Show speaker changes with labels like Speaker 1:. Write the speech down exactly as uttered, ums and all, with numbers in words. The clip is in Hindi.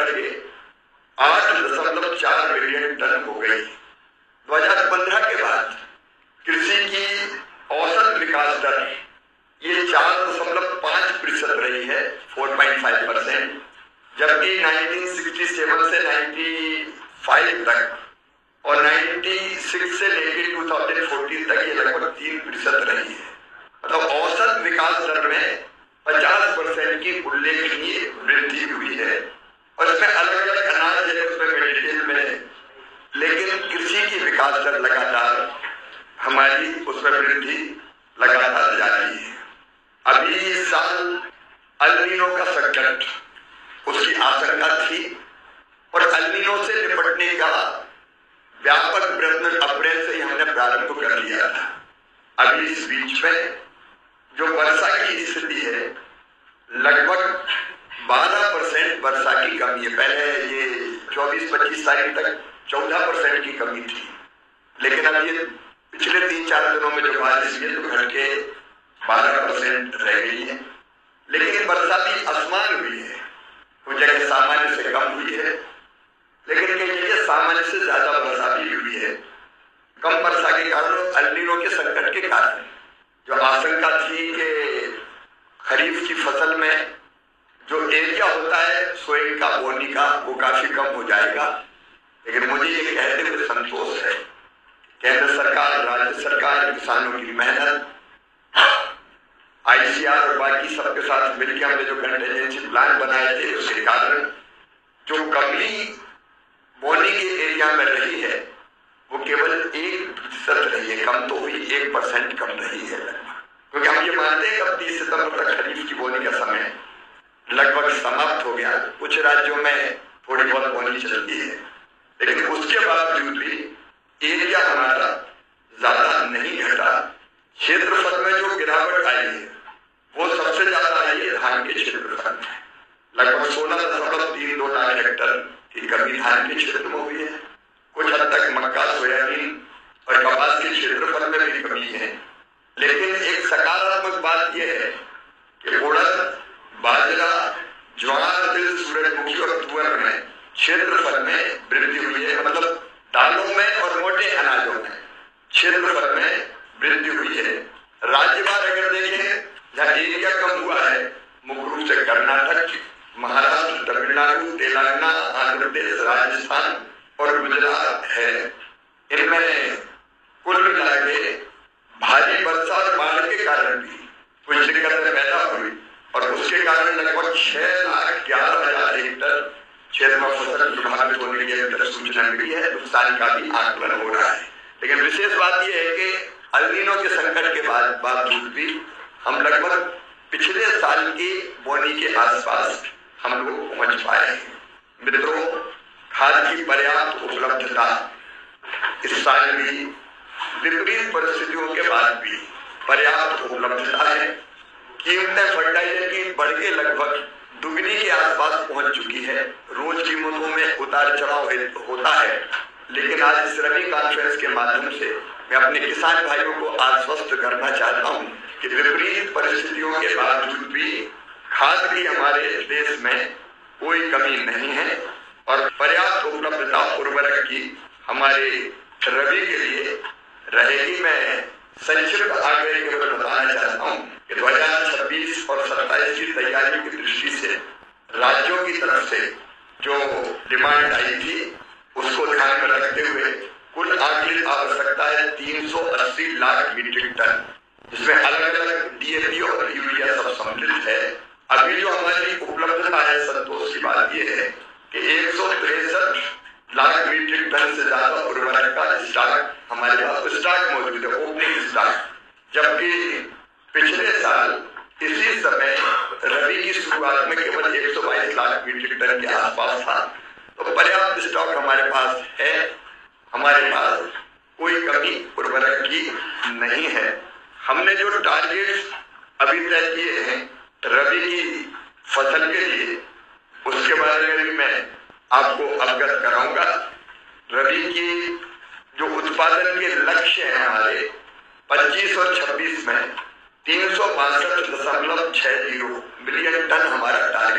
Speaker 1: बढ़ के आठ दशमलव चार मिलियन टन हो गई। दो हजार पंद्रह के बाद कृषि की औसत विकास दर ये चार दशमलव पांच प्रतिशत रही है, चार पॉइंट पाँच परसेंट, जबकि उन्नीस सौ सरसठ से पचानवे तक और छियानवे से लेकर दो हज़ार चौदह तक ये लगभग तीन प्रतिशत रही है। मतलब औसत विकास दर में पचास परसेंट की उल्लेखनीय वृद्धि हुई है। और इसमें अलग अलग अनाज है, उसमें डिटेल में, लेकिन कृषि की विकास दर लगातार हमारी उसमें वृद्धि लगातार जारी है। अभी इस साल अल नीनो का संकट, उसकी आशंका थी और अल नीनो से निपटने का व्यापक प्रयत्न अप्रैल से ही हमने प्रारंभ कर लिया था। अभी इस बीच में जो वर्षा की स्थिति है, लगभग बारह परसेंट वर्षा की कमी है। पहले ये चौबीस पच्चीस तारीख तक चौदह परसेंट की कमी थी, लेकिन अब ये पिछले तीन चार दिनों में जो बारिश हुई है तो घट के बारह परसेंट रह गई है। लेकिन वर्षा भी असमान हुई है, कुछ जगह सामान्य से कम हुई है, लेकिन कई जगह सामान्य से ज्यादा वर्षा भी हुई है। कम वर्षा के कारण, अल नीनो के संकट के कारण जो आशंका थी कि खरीफ की फसल में जो एरिया होता है सोइंग का, बोनी का, वो काफी कम हो जाएगा। लेकिन मुझे ये कहते हुए संतोष है, केंद्र सरकार, राज्य सरकार, किसानों की मेहनत, आई सी आर और बाकी सबके साथ मिलकर हमने जो कंटीजेंसी प्लान बनाए थे, उसके कारण जो कमी बोनी के एरिया में रही है वो केवल एक प्रतिशत रही है, कम तो हुई, एक परसेंट कम रही है। क्योंकि हम ये मानते हैं कि अब तीस सितंबर तक खरीफ की बोनी का समय लगभग समाप्त हो गया। कुछ राज्यों में थोड़ी बहुत बोनी चलती है, लेकिन उसके बावजूद भी एरिया हमारा ज्यादा नहीं घटा। क्षेत्रफल में जो गिरावट आई है वो सबसे ज्यादा आई है धान के क्षेत्रफल में। लगभग सोलह दशमलव तीन दो लाख हेक्टर की कमी धान के क्षेत्र में हुई है। कुछ हद तक मक्का, सोयाबीन और कपास के क्षेत्रफल में भी कमी है। लेकिन एक सकारात्मक बात यह है कि उड़द, बाजरा, ज्वार, तिल, सूरजमुखी और तुअर में क्षेत्रफल में वृद्धि हुई है। मतलब दालों में और मोटे अनाजों में क्षेत्रफल में वृद्धि हुई है। राज्यवार अगर देखें, जहाँ एरिया कम हुआ है मुख्य रूप से कर्नाटक, महाराष्ट्र, तमिलनाडु, तेलंगाना, आंध्र प्रदेश, राजस्थान और गुजरात है। इनमें कुल मिला के भारी वर्षा और बाढ़ के कारण भी कुछ दिक्कतें पैदा हुई और उसके कारण लगभग छह लाख ग्यारह हजार हेक्टर क्षेत्र में फसल प्रभावित होने की अंतर सूचना मिली है। नुकसान का भी आकलन हो रहा है। लेकिन विशेष बात यह है कि अल नीनो के संकट के बाद बावजूद भी हम लगभग पिछले साल की बोनी के आसपास हम लोग पहुंच पाए हैं। मित्रों, खाद की पर्याप्त उपलब्धता इस साल भी विपरीत परिस्थितियों के बाद भी पर्याप्त उपलब्धता है। कीमतें फर्टिलाइजर की बढ़ के लगभग दुगनी के आसपास पहुंच चुकी है। रोज कीमतों में उतार चढ़ाव होता है, लेकिन आज इस रबी कॉन्फ्रेंस के माध्यम से मैं अपने किसान भाइयों को आश्वस्त करना चाहता हूं कि विपरीत परिस्थितियों के बावजूद भी खाद की हमारे देश में कोई कमी नहीं है और पर्याप्त उपलब्धता उर्वरक की हमारे रबी के लिए रहेगी। मैं संक्षिप्त आगे केवल बताना चाहता हूँ कि दो हजार छब्बीस और सत्ताईस की तैयारी की दृष्टि से राज्यों की तरफ से जो डिमांड आई थी उसको ध्यान में रखते हुए कुल आकलित आवश्यकता है तीन सौ अस्सी लाख मीट्रिक टन, जिसमें अलग अलग डी ए पी और यूरिया सब सम्मिलित है। अभी जो हमारी उपलब्धता है, संतोष की बात यह है कि एक सौ तिरसठ लाख मीट्रिक टन से ज्यादा उर्वरक का स्टॉक हमारे पास स्टॉक मौजूद है, ओपनिंग स्टॉक। जबकि पिछले साल इसी समय रबी की शुरुआत में केवल एक सौ बाईस लाख मीट्रिक टन के आसपास था। तो पर्याप्त स्टॉक हमारे पास है। हमारे पास कोई कमी उर्वरक की नहीं है। हमने जो टारगेट अभी तय किए हैं रबी की फसल के लिए, उसके बारे में भी मैं आपको अवगत कराऊंगा। रबी की जो उत्पादन के लक्ष्य हैं हमारे पच्चीस और छब्बीस में तीन सौ बासठ दशमलव छह जीरो मिलियन टन हमारा टारगेट